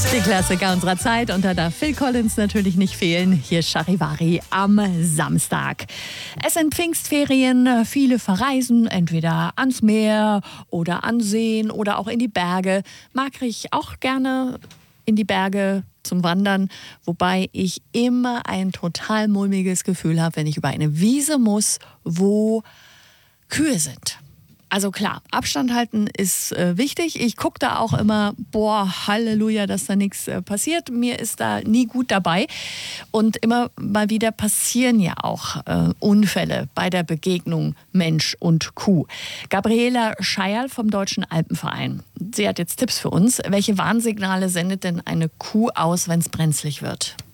Die Klassiker unserer Zeit und da darf Phil Collins natürlich nicht fehlen. Hier ist Charivari am Samstag. Es sind Pfingstferien, viele verreisen entweder ans Meer oder an Seen oder auch in die Berge. Mag ich auch gerne in die Berge zum Wandern, wobei ich immer ein total mulmiges Gefühl habe, wenn ich über eine Wiese muss, wo Kühe sind. Also klar, Abstand halten ist wichtig. Ich gucke da auch immer, Halleluja, dass da nichts passiert. Mir ist da nie gut dabei. Und immer mal wieder passieren ja auch Unfälle bei der Begegnung Mensch und Kuh. Gabriela Scheierl vom Deutschen Alpenverein. Sie hat jetzt Tipps für uns. Welche Warnsignale sendet denn eine Kuh aus, wenn es brenzlig wird?